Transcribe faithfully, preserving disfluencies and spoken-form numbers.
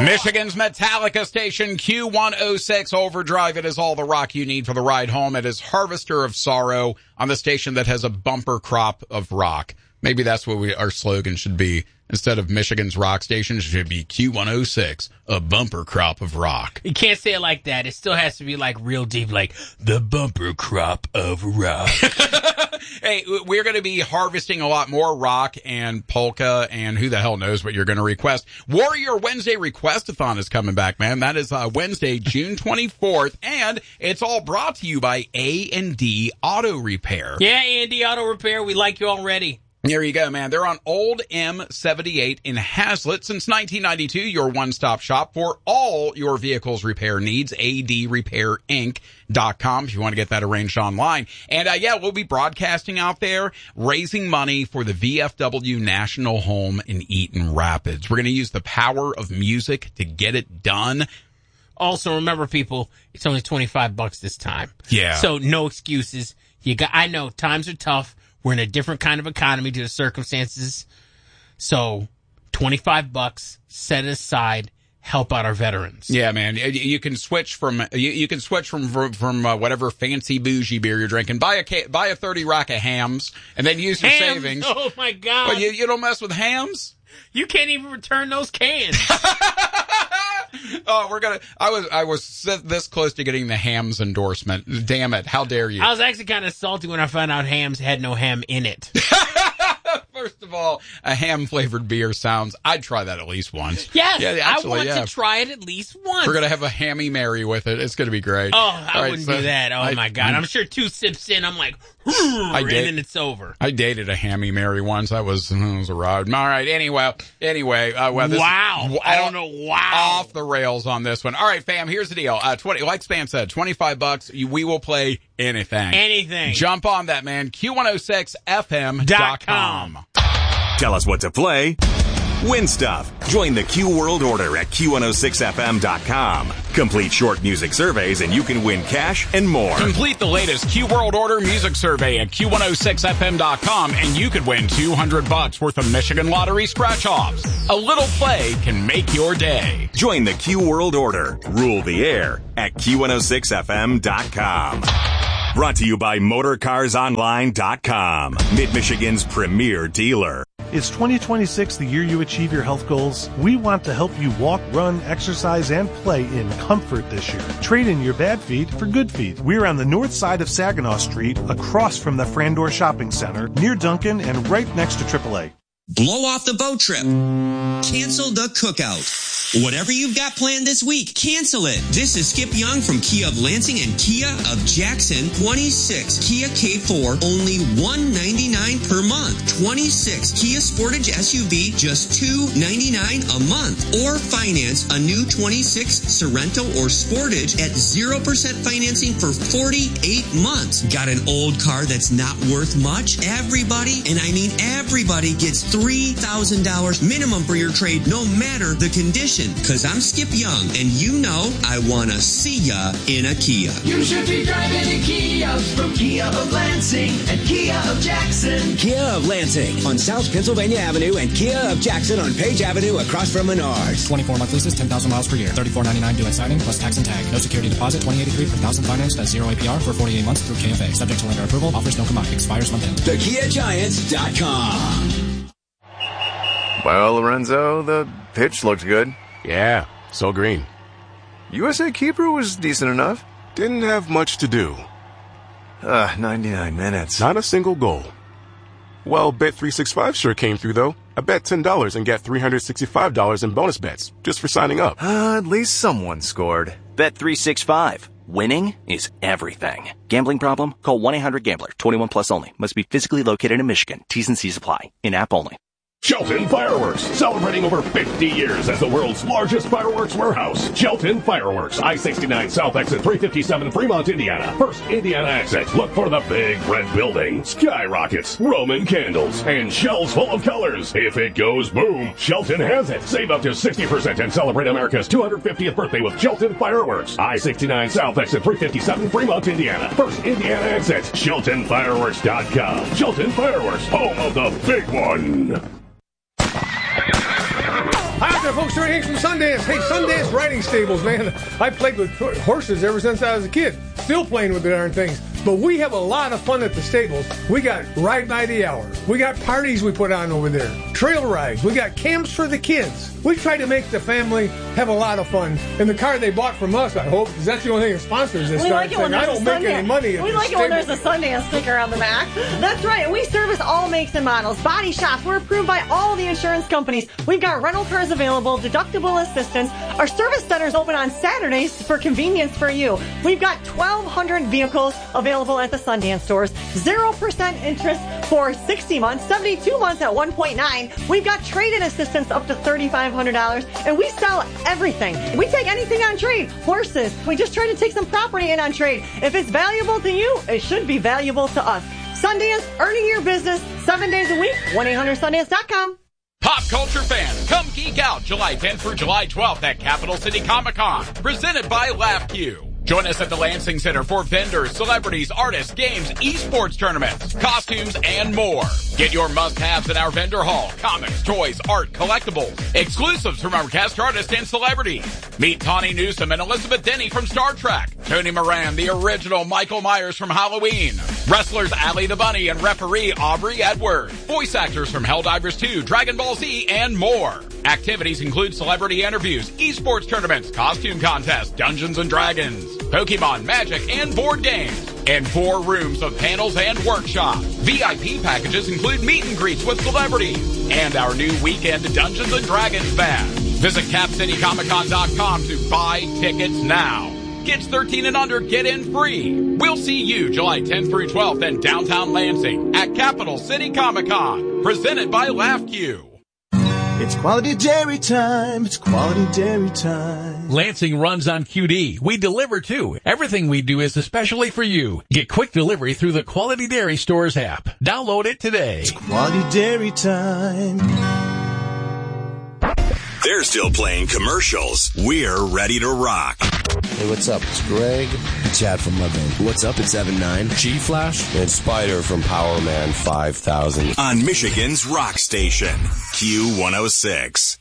Michigan's Metallica station, Q one oh six Overdrive. It is all the rock you need for the ride home. It is Harvester of Sorrow on the station that has a bumper crop of rock. Maybe that's what we, our slogan should be. Instead of Michigan's rock station, it should be Q one oh six, a bumper crop of rock. You can't say it like that. It still has to be like real deep, like the bumper crop of rock. Hey, we're going to be harvesting a lot more rock and polka, and who the hell knows what you're going to request. Warrior Wednesday Requestathon is coming back, man. That is uh, Wednesday, June twenty-fourth, and it's all brought to you by A and D Auto Repair. Yeah, A and D Auto Repair. We like you already. There you go, man. They're on Old M seventy-eight in Hazlitt. Since nineteen ninety-two, your one-stop shop for all your vehicle's repair needs. A D Repair Inc dot com if you want to get that arranged online. And, uh, yeah, we'll be broadcasting out there, raising money for the V F W National Home in Eaton Rapids. We're going to use the power of music to get it done. Also, remember, people, it's only twenty-five bucks this time. Yeah. So no excuses. You got. I know times are tough. We're in a different kind of economy due to circumstances. So twenty-five bucks set aside, help out our veterans. Yeah, man. You can switch from you, you can switch from from, from uh, whatever fancy bougie beer you're drinking. Buy a buy a thirty rack of hams and then use your Hams? savings. Oh my God. But you, you don't mess with hams? You can't even return those cans. Oh, we're gonna. I was I was this close to getting the hams endorsement. Damn it! How dare you? I was actually kind of salty when I found out hams had no ham in it. First of all, a ham flavored beer sounds. I'd try that at least once. Yes, yeah, actually, I want yeah. to try it at least once. We're gonna have a hammy Mary with it. It's gonna be great. Oh, I all wouldn't right, so do that. Oh I, my God! I'm sure two sips in, I'm like, and date, then it's over. I dated a hammy Mary once. That was that was a ride. All right. Anyway, anyway. Uh, well, this wow. Is, I don't know. Wow. Off the rails on this one. All right, fam. Here's the deal. Uh, twenty. Like Span said, twenty-five bucks. We will play anything. Anything. Jump on that, man. Q one oh six F M dot com. Tell us what to play. Win stuff. Join the Q World Order at Q one oh six F M dot com. Complete short music surveys and you can win cash and more. Complete the latest Q World Order music survey at Q one oh six F M dot com and you could win two hundred bucks worth of Michigan Lottery scratch-offs. A little play can make your day. Join the Q World Order. Rule the air at Q one oh six F M dot com. Brought to you by Motor Cars Online dot com, Mid-Michigan's premier dealer. Is twenty twenty-six the year you achieve your health goals? We want to help you walk, run, exercise, and play in comfort this year. Trade in your bad feet for good feet. We're on the north side of Saginaw Street, across from the Frandor Shopping Center, near Duncan, and right next to triple A. Blow off the boat trip. Cancel the cookout. Whatever you've got planned this week, cancel it. This is Skip Young from Kia of Lansing and Kia of Jackson. twenty-six Kia K four, only one ninety-nine per month. twenty-six Kia Sportage S U V, just two ninety-nine a month. Or finance a new twenty-six Sorento or Sportage at zero percent financing for forty-eight months. Got an old car that's not worth much? Everybody, and I mean everybody, gets three thousand dollars minimum for your trade, no matter the condition. Cause I'm Skip Young, and you know I wanna see ya in a Kia. You should be driving a Kia from Kia of Lansing and Kia of Jackson. Kia of Lansing on South Pennsylvania Avenue and Kia of Jackson on Page Avenue across from Menards. twenty-four month leases, ten thousand miles per year. thirty-four ninety-nine due at signing plus tax and tag. No security deposit, twenty eighty-three per thousand financed at zero A P R for forty-eight months through K F A. Subject to lender approval. Offers don't combine. Expires month end. The Kia Giants dot com. Well, Lorenzo, the pitch looked good. Yeah, so green. U S A keeper was decent enough. Didn't have much to do. Uh, ninety-nine minutes. Not a single goal. Well, Bet three sixty-five sure came through, though. I bet ten dollars and get three hundred sixty-five dollars in bonus bets just for signing up. Uh, at least someone scored. Bet three sixty-five. Winning is everything. Gambling problem? Call one eight hundred gambler. twenty-one plus only. Must be physically located in Michigan. T's and C's apply. In-app only. Shelton Fireworks, celebrating over fifty years as the world's largest fireworks warehouse. Shelton Fireworks, I sixty-nine South Exit three fifty-seven, Fremont, Indiana. First Indiana exit. Look for the big red building, skyrockets, Roman candles, and shells full of colors. If it goes boom, Shelton has it. Save up to sixty percent and celebrate America's two hundred fiftieth birthday with Shelton Fireworks. I sixty-nine South Exit three fifty-seven, Fremont, Indiana. First Indiana exit. Shelton Fireworks dot com. Shelton Fireworks, home of the big one. to the folks doing from Sundance. Hey, Sundance Riding Stables, man. I played with horses ever since I was a kid. Still playing with the darn things. But we have a lot of fun at the stables. We got Ride by the Hour. We got parties we put on over there. Trail rides. We got camps for the kids. We try to make the family have a lot of fun. And the car they bought from us, I hope, because that's the only thing that sponsors this we darn like it thing. when I there's don't a make any Sundance. money at We the like it when stable. there's a Sundance sticker on the back. That's right. And we service all makes and models. Body shops. We're approved by all the insurance companies. We've got rental cars available, deductible assistance. Our service center's open on Saturdays for convenience for you. We've got twelve hundred vehicles available at the Sundance stores. zero percent interest for sixty months, seventy-two months at one point nine. We've got trade-in assistance up to three thousand five hundred dollars. And we sell everything. We take anything on trade. Horses. We just try to take some property in on trade. If it's valuable to you, it should be valuable to us. Sundance, earning your business seven days a week. one eight hundred sundance dot com. Pop culture fans, come geek out July tenth through July twelfth at Capital City Comic Con, presented by LaughQ. Join us at the Lansing Center for vendors, celebrities, artists, games, esports tournaments, costumes, and more. Get your must-haves at our vendor hall. Comics, toys, art, collectibles, exclusives from our guest artists and celebrities. Meet Tawny Newsome and Elizabeth Denny from Star Trek. Tony Moran, the original Michael Myers from Halloween. Wrestlers Allie the Bunny and referee Aubrey Edwards. Voice actors from Helldivers two, Dragon Ball Z, and more. Activities include celebrity interviews, esports tournaments, costume contests, Dungeons and Dragons, Pokemon, Magic, and board games. And four rooms of panels and workshops. V I P packages include meet and greets with celebrities. And our new weekend Dungeons and Dragons bash. Visit cap city comic con dot com to buy tickets now. Kids thirteen and under get in free. We'll see you July tenth through twelfth in downtown Lansing at Capital City Comic Con. Presented by LaughQ. It's quality dairy time. It's quality dairy time. Lansing runs on Q D. We deliver too. Everything we do is especially for you. Get quick delivery through the Quality Dairy Stores app. Download it today. It's quality dairy time. They're still playing commercials. We're ready to rock. Hey, what's up? It's Greg. Chad from Mudvayne. What's up? It's Evan nine. G-Flash. And Spider from Power Man five thousand. On Michigan's rock station, Q one oh six.